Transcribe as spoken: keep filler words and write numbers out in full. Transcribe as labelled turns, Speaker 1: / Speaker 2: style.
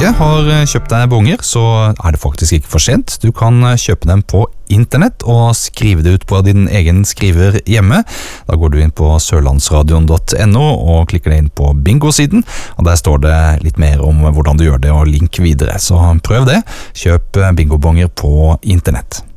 Speaker 1: ikke har kjøpt deg bonger, så er det faktisk ikke for sent. Du kan kjøpe dem på internett og skrive det ut på din egen skriver hjemme. Da går du inn på sørlandsradion punktum no og klikker deg inn på bingo-siden, og der står det litt mer om hvordan du gjør det og link videre. Så prøv det. Kjøp bingobonger på internett.